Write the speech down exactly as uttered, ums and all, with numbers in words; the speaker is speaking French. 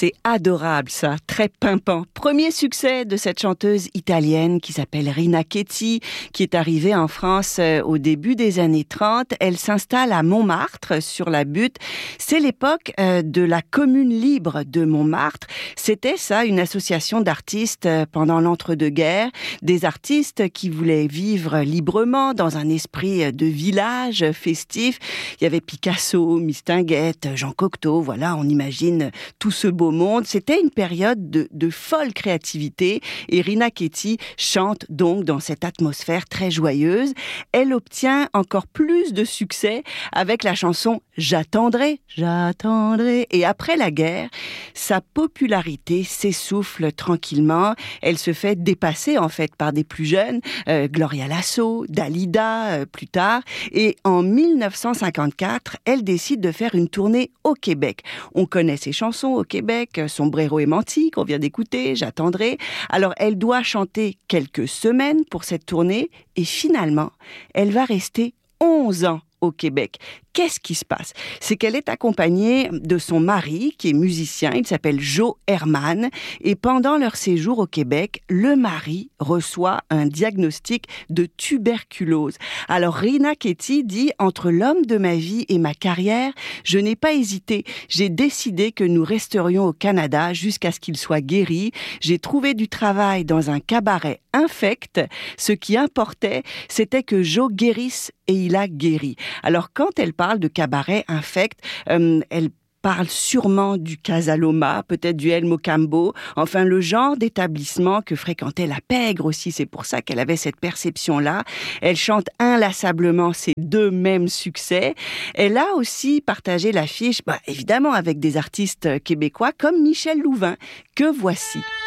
C'est adorable ça, très pimpant. Premier succès de cette chanteuse italienne qui s'appelle Rina Chetty, qui est arrivée en France au début des années trente. Elle s'installe à Montmartre, sur la Butte. C'est l'époque de la Commune libre de Montmartre. C'était ça, une association d'artistes pendant l'entre-deux-guerres. Des artistes qui voulaient vivre librement dans un esprit de village festif. Il y avait Picasso, Mistinguett, Jean Cocteau, voilà, on imagine tout ce beau monde. C'était une période de, de folle créativité et Rina Chetty chante donc dans cette atmosphère très joyeuse. Elle obtient encore plus de succès avec la chanson « J'attendrai, j'attendrai ». Et après la guerre, sa popularité s'essouffle tranquillement. Elle se fait dépasser en fait par des plus jeunes, euh, Gloria Lasso, Dalida euh, plus tard. Et en mille neuf cent cinquante-quatre, elle décide de faire une tournée au Québec. On connaît ses chansons au Québec, Sombrero et Menti qu'on vient d'écouter, J'attendrai. Alors elle doit chanter quelques semaines pour cette tournée et finalement, elle va rester onze ans au Québec. Qu'est-ce qui se passe? C'est qu'elle est accompagnée de son mari, qui est musicien, il s'appelle Joe Herman, et pendant leur séjour au Québec, le mari reçoit un diagnostic de tuberculose. Alors Rina Chetty dit « Entre l'homme de ma vie et ma carrière, je n'ai pas hésité. J'ai décidé que nous resterions au Canada jusqu'à ce qu'il soit guéri. J'ai trouvé du travail dans un cabaret infect. Ce qui importait, c'était que Joe guérisse et il a guéri. » Alors quand elle parle de cabaret infect, euh, elle parle sûrement du Casa Loma, peut-être du El Mocambo, enfin le genre d'établissement que fréquentait la pègre aussi, c'est pour ça qu'elle avait cette perception-là. Elle chante inlassablement ces deux mêmes succès. Elle a aussi partagé l'affiche, bah, évidemment avec des artistes québécois comme Michel Louvain, que voici.